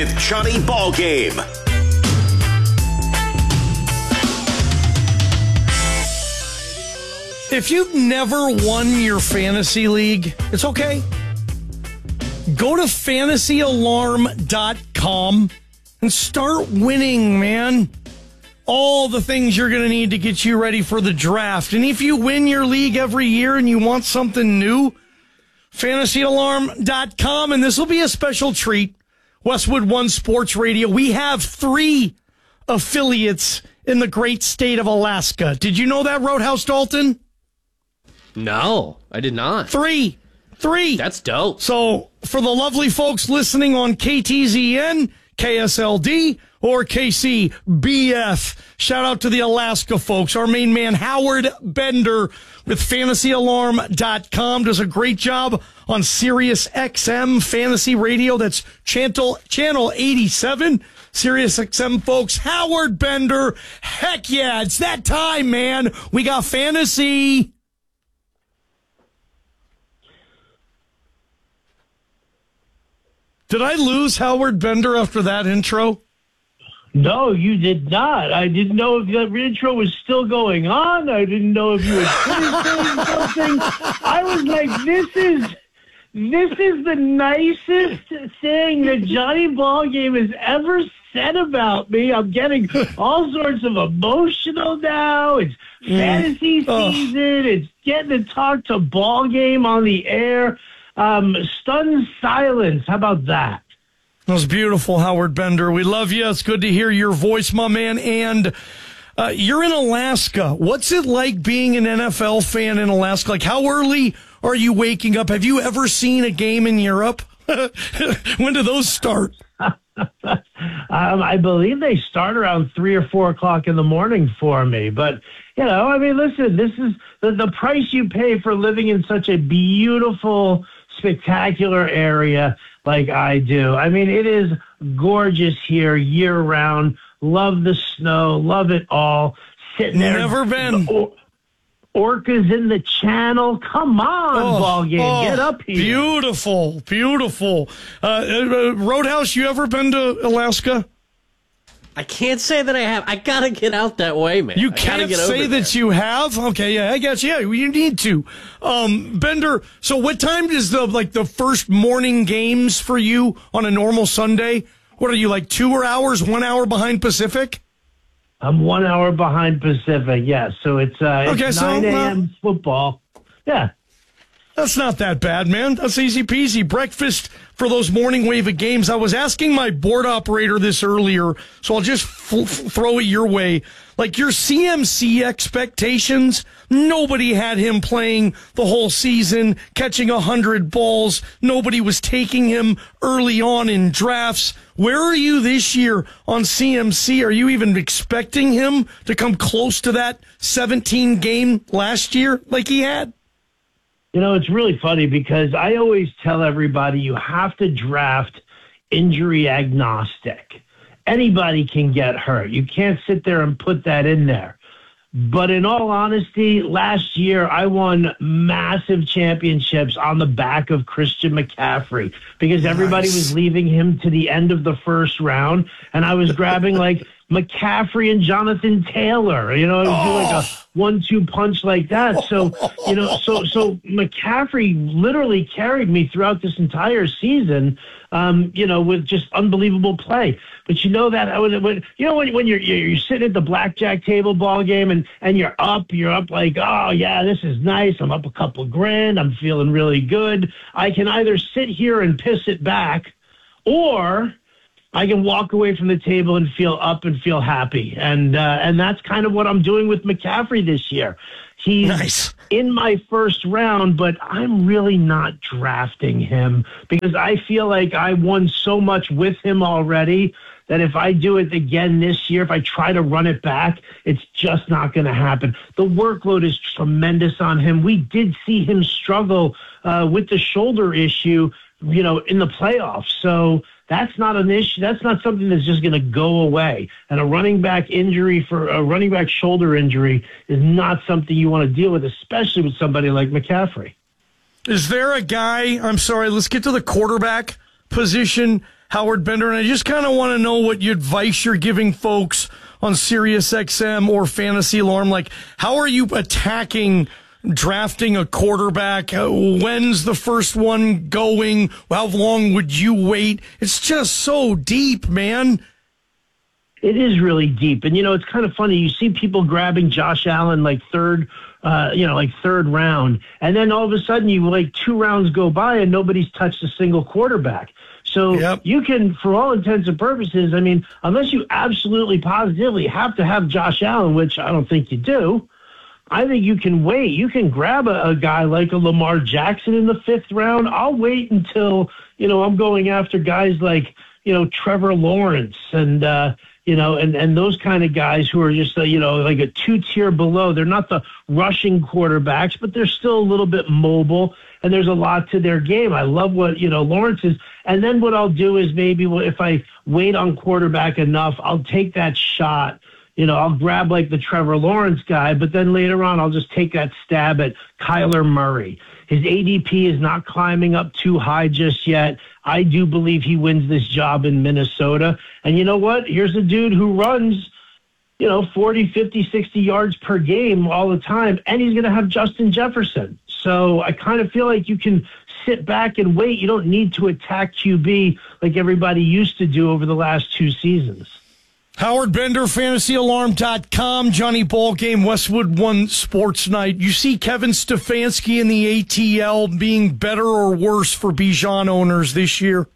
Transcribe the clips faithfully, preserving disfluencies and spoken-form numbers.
with Johnny Ballgame. If you've never won your fantasy league, it's okay. Go to fantasy alarm dot com and start winning, man. All the things you're going to need to get you ready for the draft. And if you win your league every year and you want something new, fantasy alarm dot com, and this will be a special treat. Westwood One Sports Radio. We have three affiliates in the great state of Alaska. Did you know that, Roadhouse Dalton? No, I did not. Three. Three. That's dope. So, for the lovely folks listening on K T Z N, K S L D, or K C B F, shout out to the Alaska folks. Our main man, Howard Bender, with fantasy alarm dot com, does a great job on Sirius X M Fantasy Radio. That's channel, channel eighty-seven. Sirius X M folks, Howard Bender. Heck yeah, it's that time, man. We got fantasy. Did I lose Howard Bender after that intro? No, you did not. I didn't know if that intro was still going on. I didn't know if you were saying something. I was like, this is this is the nicest thing that Johnny Ballgame has ever said about me. I'm getting all sorts of emotional now. It's fantasy season. It's getting to talk to Ballgame on the air. Um, stunned silence. How about that? That was beautiful, Howard Bender. We love you. It's good to hear your voice, my man. And uh, you're in Alaska. What's it like being an N F L fan in Alaska? Like, how early are you waking up? Have you ever seen a game in Europe? When do those start? um, I believe they start around three or four o'clock in the morning for me. But, you know, I mean, listen, this is the, the price you pay for living in such a beautiful, spectacular area like I do. I mean, it is gorgeous here year round. Love the snow. Love it all. Sitting there. Never been. Or, orcas in the channel. Come on, oh, ball game. Oh, Get up here. Beautiful. Beautiful. Uh, uh, Roadhouse, you ever been to Alaska? I can't say that I have. I gotta get out that way, man. You I can't get say that you have? Okay, yeah, I guess, yeah, you need to. Um, Bender, so what time is the, like, the first morning games for you on a normal Sunday? What are you, like, two hours, one hour behind Pacific? I'm one hour behind Pacific, yes. Yeah, so it's, uh, okay, it's so, nine a.m. uh, football. Yeah. That's not that bad, man. That's easy peasy. Breakfast for those morning wave of games. I was asking my board operator this earlier, so I'll just f- f- throw it your way. Like, your C M C expectations, nobody had him playing the whole season, catching one hundred balls. Nobody was taking him early on in drafts. Where are you this year on C M C? Are you even expecting him to come close to that seventeen game last year like he had? You know, it's really funny because I always tell everybody you have to draft injury agnostic. Anybody can get hurt. You can't sit there and put that in there. But in all honesty, last year I won massive championships on the back of Christian McCaffrey because everybody Nice. was leaving him to the end of the first round, and I was grabbing like McCaffrey and Jonathan Taylor. You know, it was Oh. like a one-two punch like that. So, you know, so so McCaffrey literally carried me throughout this entire season. Um, you know, with just unbelievable play. But you know that I was when you know when when you're you're sitting at the blackjack table ball game and and you're up, you're up like, oh yeah, this is nice. I'm up a couple grand. I'm feeling really good. I can either sit here and piss it back, or I can walk away from the table and feel up and feel happy. And uh, and that's kind of what I'm doing with McCaffrey this year. He's Nice. in my first round, but I'm really not drafting him because I feel like I won so much with him already that if I do it again this year, if I try to run it back, it's just not going to happen. The workload is tremendous on him. We did see him struggle uh, with the shoulder issue, you know, in the playoffs. So that's not an issue. That's not something that's just going to go away. And a running back injury for a running back shoulder injury is not something you want to deal with, especially with somebody like McCaffrey. Is there a guy, I'm sorry, let's get to the quarterback position. Howard Bender, and I just kind of want to know what your advice you're giving folks on Sirius X M or Fantasy Alarm. Like, how are you attacking drafting a quarterback? When's the first one going? How long would you wait? It's just so deep, man. It is really deep. And, you know, it's kind of funny. You see people grabbing Josh Allen like third, uh, you know, like third round. And then all of a sudden you like two rounds go by and nobody's touched a single quarterback. So yep. you can, for all intents and purposes, I mean, unless you absolutely positively have to have Josh Allen, which I don't think you do, I think you can wait. You can grab a, a guy like a Lamar Jackson in the fifth round. I'll wait until, you know, I'm going after guys like, you know, Trevor Lawrence and, uh, you know, and, and those kind of guys who are just, uh, you know, like a two-tier below. They're not the rushing quarterbacks, but they're still a little bit mobile, and there's a lot to their game. I love what, you know, Lawrence is. And then what I'll do is maybe if I wait on quarterback enough, I'll take that shot. You know, I'll grab like the Trevor Lawrence guy, but then later on I'll just take that stab at Kyler Murray. His A D P is not climbing up too high just yet. I do believe he wins this job in Minnesota. And you know what? Here's a dude who runs, you know, forty, fifty, sixty yards per game all the time, and he's going to have Justin Jefferson. So I kind of feel like you can sit back and wait. You don't need to attack Q B like everybody used to do over the last two seasons. Howard Bender, fantasy alarm dot com, Johnny Ballgame, Westwood One Sports Night. You see Kevin Stefanski in the A T L being better or worse for Bijan owners this year?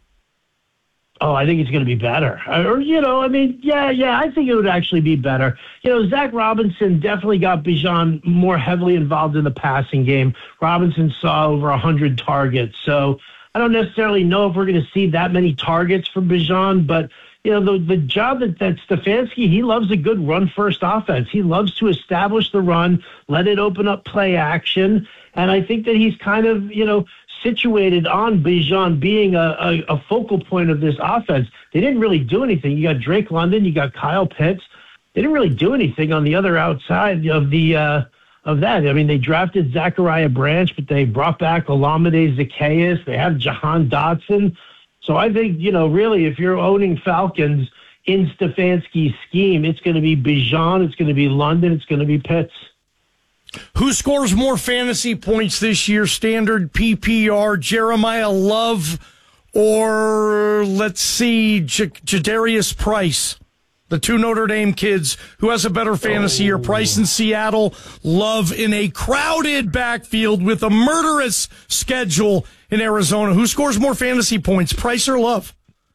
Oh, I think it's going to be better. Or, you know, I mean, yeah, yeah, I think it would actually be better. You know, Zach Robinson definitely got Bijan more heavily involved in the passing game. Robinson saw over one hundred targets. So I don't necessarily know if we're going to see that many targets from Bijan, but you know, the, the job that, that Stefanski, he loves a good run-first offense. He loves to establish the run, let it open up play action. And I think that he's kind of, you know, situated on Bijan being a, a, a focal point of this offense. They didn't really do anything. You got Drake London, you got Kyle Pitts. They didn't really do anything on the other outside of the uh, of that. I mean, they drafted Zachariah Branch, but they brought back Olamide Zaccheaus. They have Jahan Dotson. So I think, you know, really, if you're owning Falcons in Stefanski's scheme, it's going to be Bijan, it's going to be London, it's going to be Pitts. Who scores more fantasy points this year, standard P P R, Jeremiah Love, or let's see, J- Jadarius Price? The two Notre Dame kids. Who has a better fantasy year? Price in Seattle, Love in a crowded backfield with a murderous schedule in Arizona. Who scores more fantasy points, Price or Love?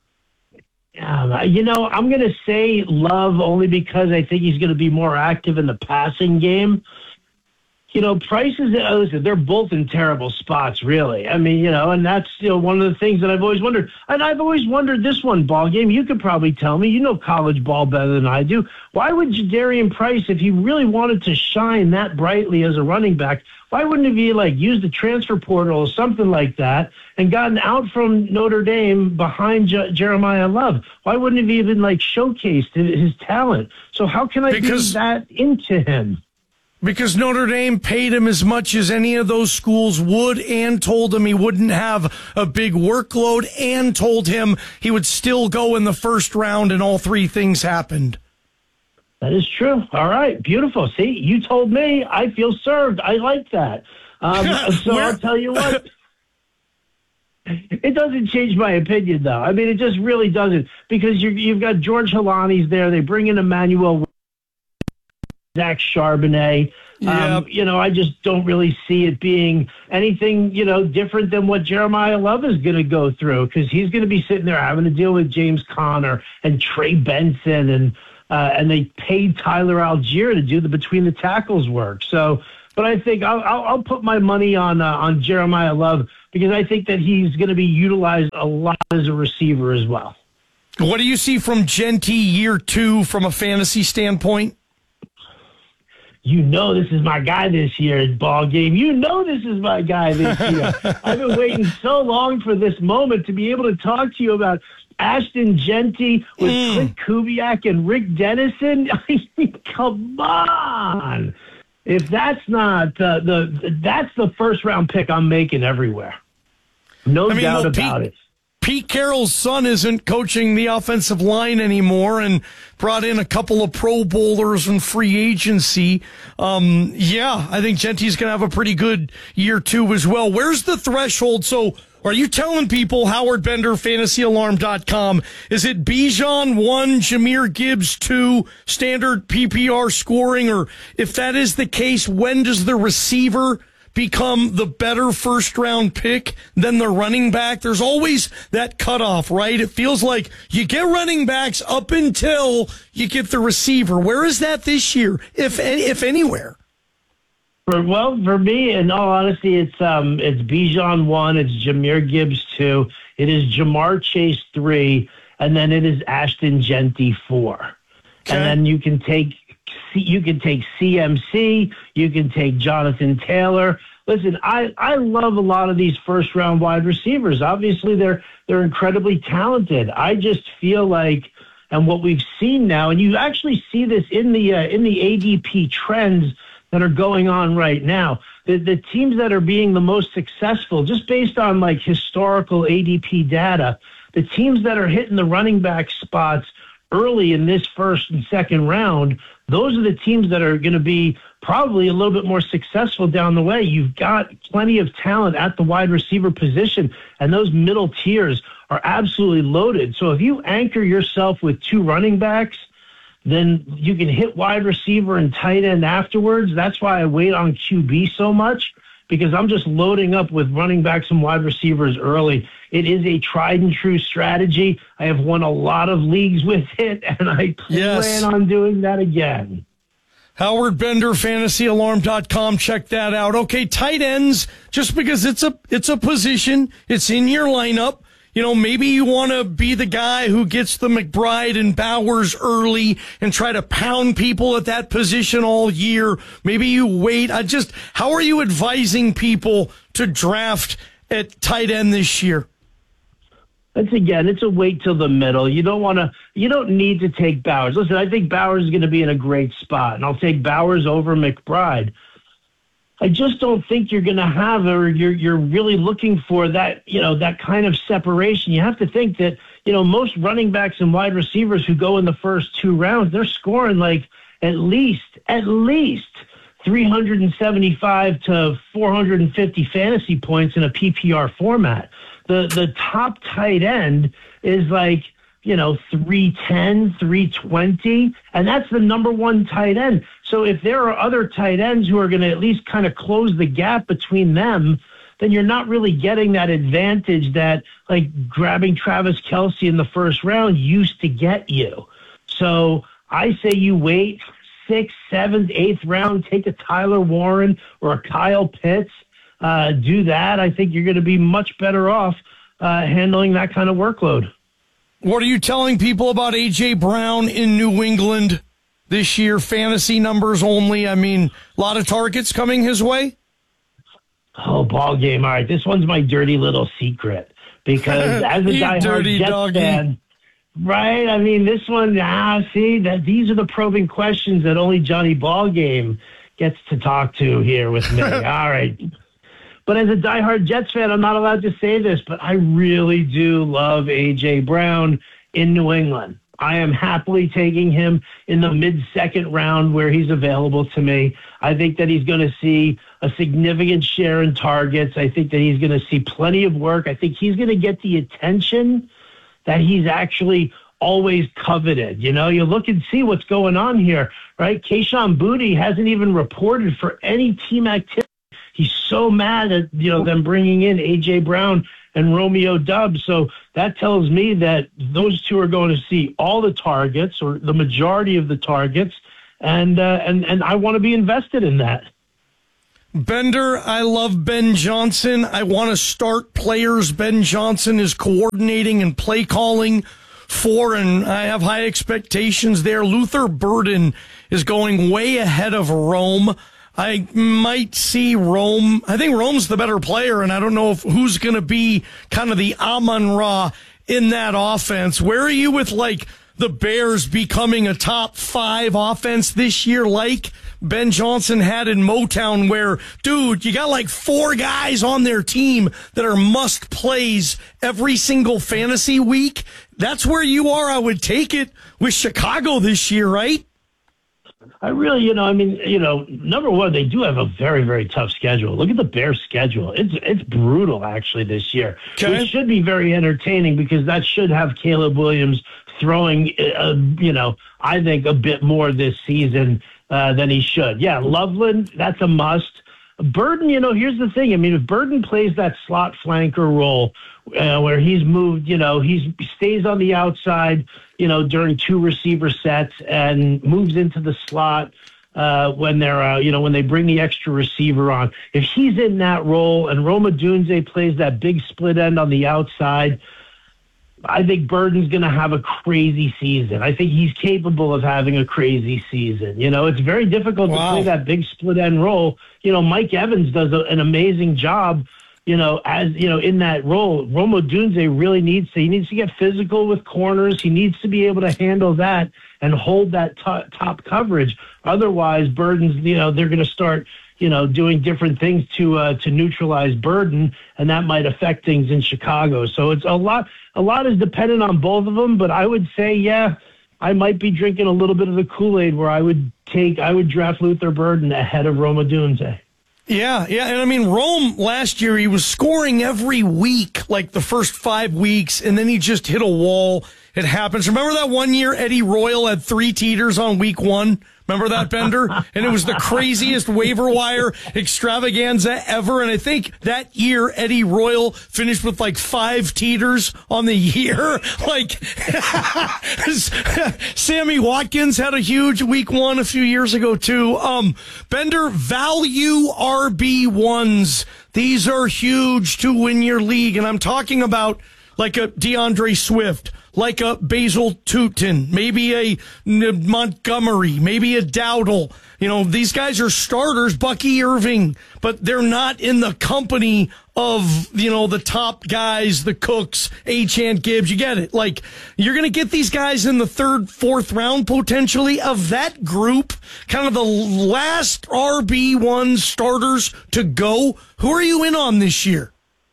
Um, you know, I'm going to say Love only because I think he's going to be more active in the passing game. You know, Price is, uh, listen, they're both in terrible spots, really. I mean, you know, and that's, you know, one of the things that I've always wondered. And I've always wondered this one, ball game. You could probably tell me, you know college ball better than I do. Why would Jadarian Price, if he really wanted to shine that brightly as a running back, why wouldn't he, like, use the transfer portal or something like that and gotten out from Notre Dame behind J- Jeremiah Love? Why wouldn't he even, like, showcased his talent? So how can I because- be that into him? Because Notre Dame paid him as much as any of those schools would and told him he wouldn't have a big workload and told him he would still go in the first round, and all three things happened. That is true. All right. Beautiful. See, you told me. I feel served. I like that. Um, so I'll tell you what. It doesn't change my opinion, though. I mean, it just really doesn't, because you you've got George Halani's there. They bring in Emmanuel, Zach Charbonnet. Yeah. Um, you know, I just don't really see it being anything, you know, different than what Jeremiah Love is going to go through, because he's going to be sitting there having to deal with James Conner and Trey Benson, and uh, and they paid Tyler Algier to do the between the tackles work. So, but I think I'll, I'll, I'll put my money on uh, on Jeremiah Love, because I think that he's going to be utilized a lot as a receiver as well. What do you see from Genty year two from a fantasy standpoint? You know this is my guy this year, ball game. You know this is my guy this year. I've been waiting so long for this moment to be able to talk to you about Ashton Genty with mm. Clint Kubiak and Rick Dennison. I mean, come on. If that's not uh, the, that's the first round pick I'm making everywhere. No I mean, doubt well, about Pete, it. Pete Carroll's son isn't coaching the offensive line anymore and brought in a couple of Pro Bowlers and free agency. Um, yeah, I think Genty's going to have a pretty good year two as well. Where's the threshold? So are you telling people, Howard Bender, fantasy alarm dot com, is it Bijan one, Jahmyr Gibbs two, standard P P R scoring? Or if that is the case, when does the receiver become the better first round pick than the running back? There's always that cutoff, right? It feels like you get running backs up until you get the receiver. Where is that this year, if if anywhere? For, well, for me, in all honesty, it's um, it's Bijan one, it's Jahmyr Gibbs two, it is Jamar Chase three, and then it is Ashton Genty four. Okay. And then you can take you can take C M C, you can take Jonathan Taylor. Listen, I, I love a lot of these first round wide receivers. Obviously, they're they're incredibly talented. I just feel like, and what we've seen now, and you actually see this in the uh, in the A D P trends that are going on right now. The, the teams that are being the most successful, just based on like historical A D P data, the teams that are hitting the running back spots early in this first and second round, those are the teams that are going to be probably a little bit more successful down the way. You've got plenty of talent at the wide receiver position, and those middle tiers are absolutely loaded. So if you anchor yourself with two running backs, then you can hit wide receiver and tight end afterwards. That's why I wait on Q B so much, because I'm just loading up with running backs and wide receivers early. It is a tried and true strategy. I have won a lot of leagues with it, and I plan yes. on doing that again. Howard Bender, fantasy alarm dot com. Check that out. Okay, tight ends, just because it's a it's a position, it's in your lineup. You know, maybe you want to be the guy who gets the McBride and Bowers early and try to pound people at that position all year. Maybe you wait. I just, how are you advising people to draft at tight end this year? It's again, it's a wait till the middle. You don't want to, you don't need to take Bowers. Listen, I think Bowers is going to be in a great spot, and I'll take Bowers over McBride. I just don't think you're going to have, or you're you're really looking for that, you know, that kind of separation. You have to think that, you know, most running backs and wide receivers who go in the first two rounds, they're scoring like at least, at least three seventy-five to four hundred fifty fantasy points in a P P R format. The the top tight end is like, you know, three ten, three twenty, and that's the number one tight end. So if there are other tight ends who are going to at least kind of close the gap between them, then you're not really getting that advantage that like grabbing Travis Kelce in the first round used to get you. So I say you wait sixth, seventh, eighth round, take a Tyler Warren or a Kyle Pitts, uh, do that. I think you're going to be much better off uh, handling that kind of workload. What are you telling people about A J. Brown in New England this year? Fantasy numbers only. I mean, a lot of targets coming his way. Oh, ball game. All right. This one's my dirty little secret, because as a diehard Jets doggy. fan, right? I mean, this one, ah, see, that these are the probing questions that only Johnny Ballgame gets to talk to here with me. All right. But as a diehard Jets fan, I'm not allowed to say this, but I really do love A J. Brown in New England. I am happily taking him in the mid-second round where he's available to me. I think that he's going to see a significant share in targets. I think that he's going to see plenty of work. I think he's going to get the attention that he's actually always coveted. You know, you look and see what's going on here, right? Kayshon Boutte hasn't even reported for any team activity. He's so mad at, you know, them bringing in A J. Brown and Romeo Doubs. So that tells me that those two are going to see all the targets, or the majority of the targets, and uh, and and I want to be invested in that. Bender, I love Ben Johnson. I want to start players Ben Johnson is coordinating and play calling for, and I have high expectations there. Luther Burden is going way ahead of Rome. I might see Rome. I think Rome's the better player, and I don't know if who's going to be kind of the Amon-Ra in that offense. Where are you with, like, the Bears becoming a top five offense this year, like Ben Johnson had in Motown where, dude, you got like four guys on their team that are must plays every single fantasy week. That's where you are, I would take it, with Chicago this year, right? I really, you know, I mean, you know, number one, they do have a very, very tough schedule. Look at the Bears' schedule. It's it's brutal, actually, this year. Okay. Which should be very entertaining because that should have Caleb Williams throwing, uh, you know, I think a bit more this season uh, than he should. Yeah, Loveland, that's a must. Burden, you know, here's the thing. I mean, if Burden plays that slot flanker role uh, where he's moved, you know, he's, he stays on the outside, you know, during two receiver sets and moves into the slot uh, when they're, uh, you know, when they bring the extra receiver on. If he's in that role and Roma Dunze plays that big split end on the outside, I think Burden's going to have a crazy season. I think he's capable of having a crazy season. You know, it's very difficult wow. to play that big split end role. You know, Mike Evans does a, an amazing job, you know, as, you know, in that role. Roma Dunze really needs to, he needs to get physical with corners. He needs to be able to handle that and hold that top, top coverage. Otherwise, Burden's, you know, they're going to start, you know, doing different things to uh, to neutralize Burden, and that might affect things in Chicago. So it's a lot. A lot is dependent on both of them, but I would say, yeah, I might be drinking a little bit of the Kool-Aid where I would take, I would draft Luther Burden ahead of Roma Dunze. Yeah, yeah, and I mean, Rome last year, he was scoring every week, like the first five weeks, and then he just hit a wall. It happens. Remember that one year Eddie Royal had three teeters on week one? Remember that, Bender? And it was the craziest waiver wire extravaganza ever. And I think that year Eddie Royal finished with like five teeters on the year. Like Sammy Watkins had a huge week one a few years ago too. Um, Bender, value R B ones. These are huge to win your league. And I'm talking about like a DeAndre Swift, like a Basil Tutin, maybe a Montgomery, maybe a Dowdle. You know, these guys are starters, Bucky Irving, but they're not in the company of, you know, the top guys, the Cooks, Achane Gibbs. You get it. Like, you're going to get these guys in the third, fourth round, potentially, of that group, kind of the last R B one starters to go. Who are you in on this year?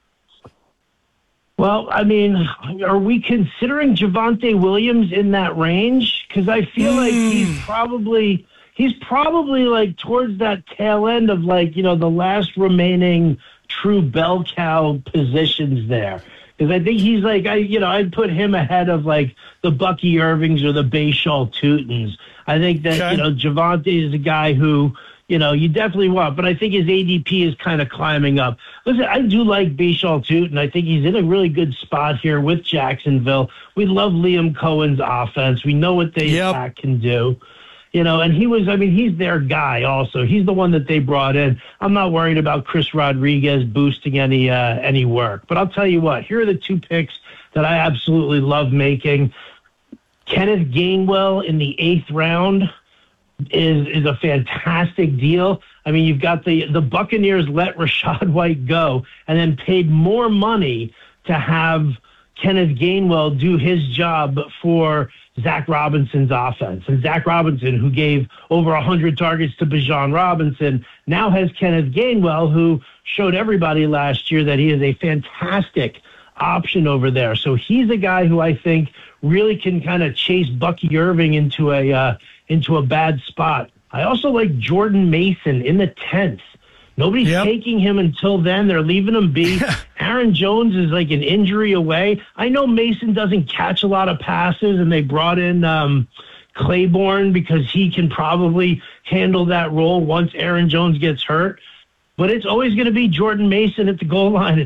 Well, I mean, are we considering Javonte Williams in that range? Because I feel mm. like he's probably he's probably like towards that tail end of like, you know, the last remaining true bell cow positions there. Because I think he's like, I you know, I'd put him ahead of like the Bucky Irvings or the Bayshaw Tutins. I think that, okay. you know, Javonte is a guy who, you know, you definitely want, but I think his A D P is kind of climbing up. Listen, I do like Bayshaw Tutin. I think he's in a really good spot here with Jacksonville. We love Liam Cohen's offense. We know what they yep. can do. You know, and he was, I mean, he's their guy also. He's the one that they brought in. I'm not worried about Chris Rodriguez boosting any uh, any work. But I'll tell you what, here are the two picks that I absolutely love making. Kenneth Gainwell in the eighth round is is a fantastic deal. I mean, you've got the, the Buccaneers let Rachaad White go and then paid more money to have Kenneth Gainwell do his job for Zach Robinson's offense. And Zach Robinson, who gave over one hundred targets to Bijan Robinson, now has Kenneth Gainwell, who showed everybody last year that he is a fantastic option over there. So he's a guy who I think really can kind of chase Bucky Irving into a uh, into a bad spot. I also like Jordan Mason in the tenth. Nobody's yep. taking him until then. They're leaving him be. Aaron Jones is like an injury away. I know Mason doesn't catch a lot of passes, and they brought in um, Claiborne because he can probably handle that role once Aaron Jones gets hurt. But it's always going to be Jordan Mason at the goal line.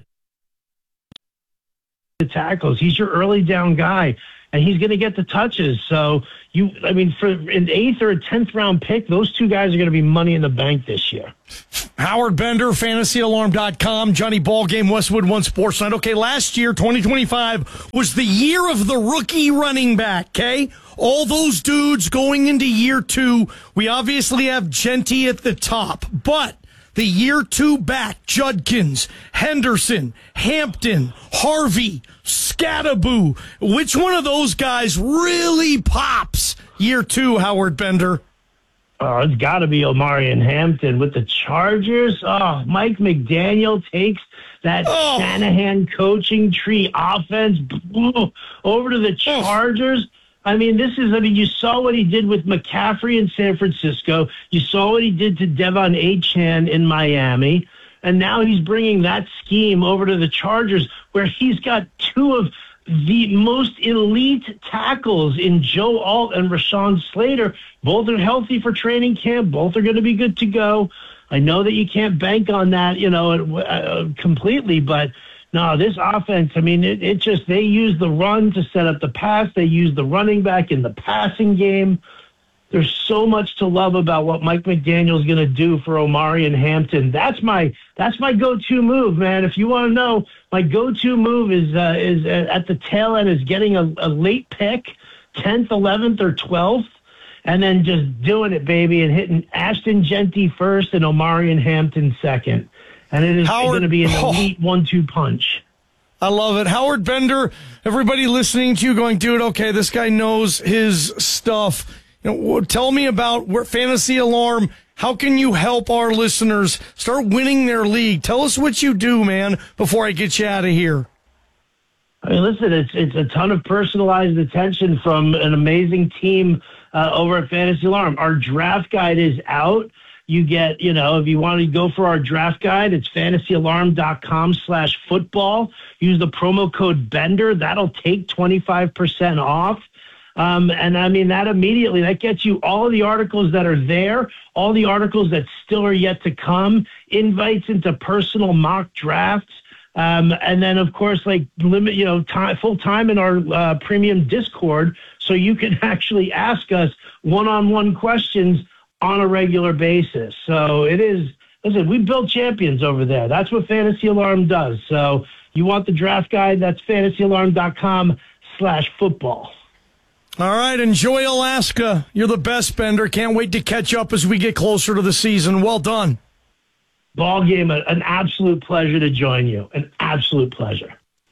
The tackles. He's your early down guy, and he's going to get the touches. So you, I mean, for an eighth or a tenth round pick, those two guys are going to be money in the bank this year. Howard Bender, fantasy alarm dot com, Johnny Ballgame, Westwood One Sports Night. Okay, last year, twenty twenty-five, was the year of the rookie running back, okay? All those dudes going into year two. We obviously have Genty at the top, but the year two back, Judkins, Henderson, Hampton, Harvey, Scattaboo. Which one of those guys really pops year two, Howard Bender? Oh, it's got to be Omarion Hampton with the Chargers. Oh, Mike McDaniel takes that Oh. Shanahan coaching tree offense over to the Chargers. I mean, this is, I mean, you saw what he did with McCaffrey in San Francisco. You saw what he did to Devon Achane in Miami. And now he's bringing that scheme over to the Chargers, where he's got two of the most elite tackles in Joe Alt and Rashawn Slater. Both are healthy for training camp. Both are going to be good to go. I know that you can't bank on that, you know, uh, completely, but no, this offense, I mean, it, it just, they use the run to set up the pass. They use the running back in the passing game. There's so much to love about what Mike McDaniel's going to do for Omarion Hampton. That's my that's my go-to move, man. If you want to know, my go-to move is uh, is uh, at the tail end is getting a, a late pick, tenth, eleventh, or twelfth, and then just doing it, baby, and hitting Ashton Genty first and Omarion Hampton second. And it is going to be an elite one two punch. I love it. Howard Bender, everybody listening to you going, dude, okay, this guy knows his stuff. You know, tell me about where Fantasy Alarm. How can you help our listeners start winning their league? Tell us what you do, man, before I get you out of here. I mean, listen, it's it's a ton of personalized attention from an amazing team uh, over at Fantasy Alarm. Our draft guide is out. You get, you know, if you want to go for our draft guide, it's fantasyalarm.com slash football. Use the promo code BENDER. That'll take twenty-five percent off. Um, and I mean, that immediately, that gets you all of the articles that are there, all the articles that still are yet to come, invites into personal mock drafts. Um, and then, of course, like limit, you know, time, full time in our uh, premium Discord, so you can actually ask us one-on-one questions on a regular basis. So it is, listen, we build champions over there. That's what Fantasy Alarm does. So you want the draft guide, that's fantasyalarm.com slash football. All right, enjoy Alaska. You're the best, Bender. Can't wait to catch up as we get closer to the season. Well done. Ball game, an absolute pleasure to join you. An absolute pleasure.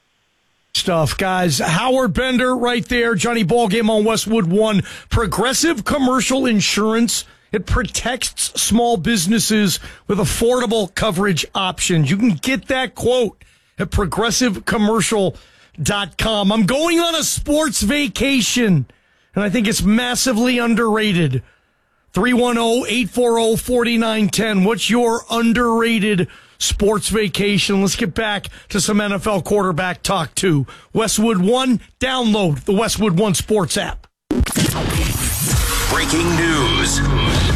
Stuff, guys. Howard Bender right there. Johnny Ballgame on Westwood One. Progressive Commercial Insurance. It protects small businesses with affordable coverage options. You can get that quote at progressive commercial dot com. I'm going on a sports vacation, and I think it's massively underrated. three one zero, eight four zero, four nine one zero. What's your underrated sports vacation? Let's get back to some N F L quarterback talk, too. Westwood One, download the Westwood One Sports app. Breaking news.